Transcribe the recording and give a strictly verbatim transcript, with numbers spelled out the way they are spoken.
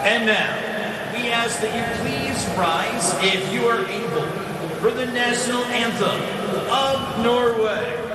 And now, we ask that you please rise, if you are able, for the national anthem of Norway.